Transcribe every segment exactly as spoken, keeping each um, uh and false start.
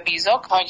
bízok, hogy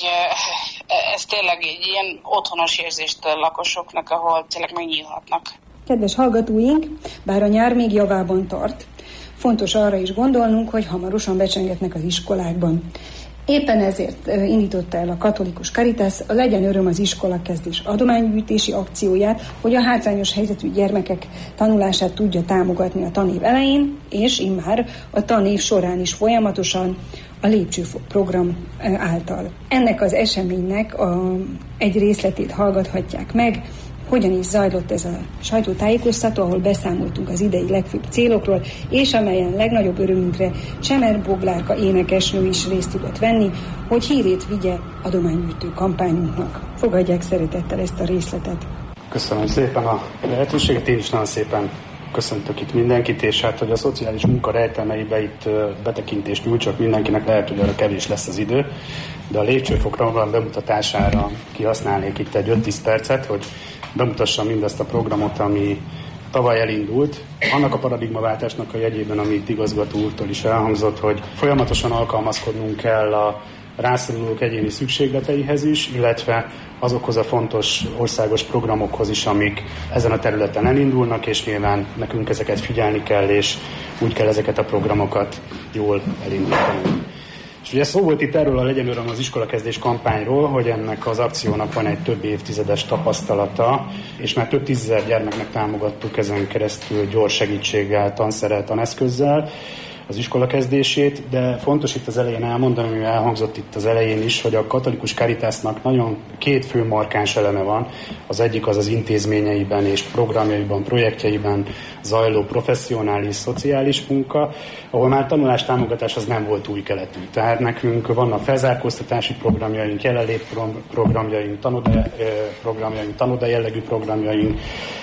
ez tényleg egy ilyen otthonos érzést a lakosoknak, ahol tényleg megnyílhatnak. Kedves hallgatóink, bár a nyár még javában tart, fontos arra is gondolnunk, hogy hamarosan becsengetnek az iskolákban. Éppen ezért indította el a Katolikus Caritas a Legyen Öröm az iskola kezdés adománygyűjtési akcióját, hogy a hátrányos helyzetű gyermekek tanulását tudja támogatni a tanév elején, és immár a tanév során is folyamatosan a Lépcsőfok program által. Ennek az eseménynek a, egy részletét hallgathatják meg, hogyan is zajlott ez a sajtótájékoztató, ahol beszámoltunk az idei legfőbb célokról, és amelyen legnagyobb örömünkre Csemer Boglárka énekesnő is részt tudott venni, hogy hírét vigye adománygyűjtő kampányunknak. Fogadják szeretettel ezt a részletet. Köszönöm szépen a lehetőséget, én is nagyon szépen köszöntök itt mindenkit, és hát, hogy a szociális munka rejtelmeibe itt betekintést nyújtsak mindenkinek, lehet, hogy arra kevés lesz az idő, de a Lépcsőfok program bemutatására kihasználnék itt egy öt-tíz percet, hogy bemutassam mindazt a programot, ami tavaly elindult. Annak a paradigmaváltásnak a jegyében, amit igazgató úrtól is elhangzott, hogy folyamatosan alkalmazkodnunk kell a rászorulók egyéni szükségleteihez is, illetve azokhoz a fontos országos programokhoz is, amik ezen a területen elindulnak, és nyilván nekünk ezeket figyelni kell, és úgy kell ezeket a programokat jól elindítani. És ugye szó volt itt erről a Legyen Öröm az iskolakezdés kampányról, hogy ennek az akciónak van egy több évtizedes tapasztalata, és már több tízezer gyermeknek támogattuk ezen keresztül gyors segítséggel, tanszerrel, taneszközzel az iskolakezdését, de fontos itt az elején elmondani, ami elhangzott itt az elején is, hogy a Katolikus Caritasnak nagyon két fő markáns eleme van. Az egyik az az intézményeiben és programjaiban, projektjeiben zajló professzionális, szociális munka, ahol már tanulástámogatás az nem volt új keletű. Tehát nekünk vannak felzárkóztatási programjaink, jelenlét programjaink, tanoda programjaink, tanoda jellegű programjaink,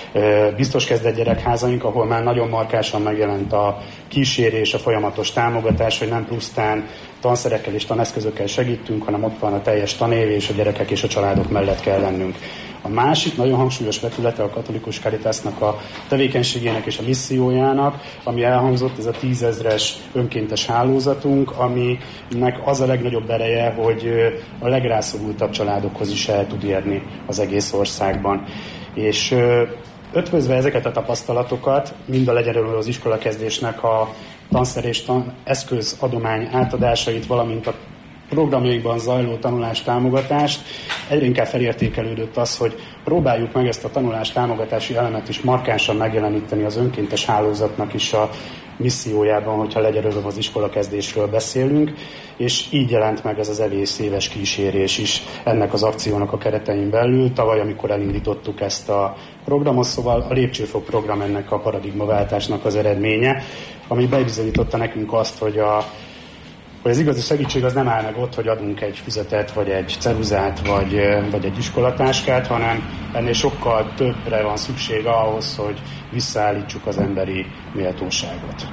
biztos kezdett gyerekházaink, ahol már nagyon markásan megjelent a kísérés, a folyamatos támogatás, hogy nem pusztán tanszerekkel és taneszközökkel segítünk, hanem ott van a teljes tanév, és a gyerekek és a családok mellett kell lennünk. A másik nagyon hangsúlyos vetülete a Katolikus Caritasnak a tevékenységének és a missziójának, ami elhangzott, ez a tízezres önkéntes hálózatunk, aminek az a legnagyobb ereje, hogy a legrászorultabb családokhoz is el tud érni az egész országban. És ötvözve ezeket a tapasztalatokat, mind a Legyen Öröm az iskolakezdésnek a tanszer és tan- eszközadomány átadásait, valamint a programjaikban zajló tanulástámogatást, egyre inkább felértékelődött az, hogy próbáljuk meg ezt a tanulástámogatási elemet is markánsan megjeleníteni az önkéntes hálózatnak is a missziójában, hogyha Legyen Öröm az iskolakezdésről beszélünk, és így jelent meg ez az egész éves kísérés is ennek az akciónak a keretein belül. Tavaly, amikor elindítottuk ezt a programot, szóval a Lépcsőfok program ennek a paradigmaváltásnak az eredménye, ami bebizonyította nekünk azt, hogy a hogy az igazi segítség az nem áll meg ott, hogy adunk egy füzetet, vagy egy ceruzát, vagy, vagy egy iskolatáskát, hanem ennél sokkal többre van szükség ahhoz, hogy visszaállítsuk az emberi méltóságot.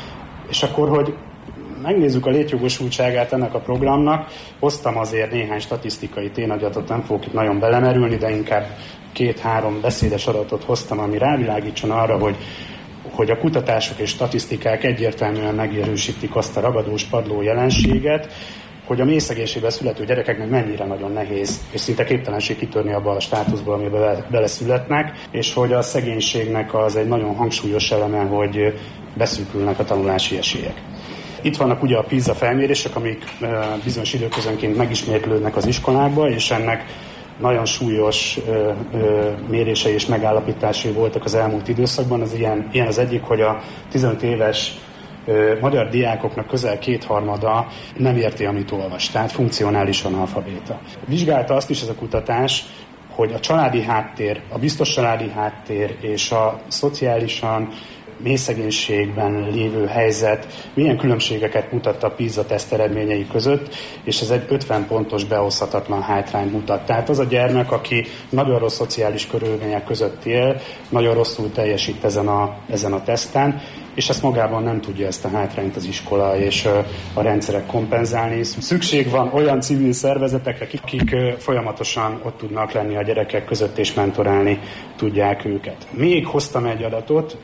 És akkor, hogy megnézzük a létjogosultságát ennek a programnak, hoztam azért néhány statisztikai tényadatot, nem fogok itt nagyon belemerülni, de inkább két-három beszédes adatot hoztam, ami rávilágítson arra, hogy hogy a kutatások és statisztikák egyértelműen megerősítik azt a ragadós padló jelenséget, hogy a mélyszegénységben születő gyerekeknek mennyire nagyon nehéz, és szinte képtelenség kitörni abba a státuszból, amiben beleszületnek, és hogy a szegénységnek az egy nagyon hangsúlyos eleme, hogy beszűkülnek a tanulási esélyek. Itt vannak ugye a PISA felmérések, amik bizonyos időközönként megismétlődnek az iskolákba, és ennek nagyon súlyos ö, ö, mérései és megállapításai voltak az elmúlt időszakban. Az ilyen, ilyen az egyik, hogy a tizenöt éves ö, magyar diákoknak közel kétharmada nem érti, amit olvas, tehát funkcionálisan analfabéta. Vizsgálta azt is ez a kutatás, hogy a családi háttér, a biztos családi háttér és a szociálisan mélyszegénységben lévő helyzet milyen különbségeket mutatta a PISA teszt eredményei között, és ez egy ötven pontos behozhatatlan hátrányt mutat. Tehát az a gyermek, aki nagyon rossz szociális körülmények között él, nagyon rosszul teljesít ezen a, ezen a teszten, és ezt magában nem tudja ezt a hátrányt az iskola és a rendszerek kompenzálni. Szükség van olyan civil szervezetekre, akik folyamatosan ott tudnak lenni a gyerekek között és mentorálni tudják őket. Még hoztam egy adatot,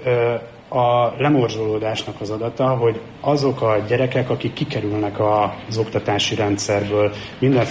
a lemorzsolódásnak az adata, hogy azok a gyerekek, akik kikerülnek az oktatási rendszerből, mindenféle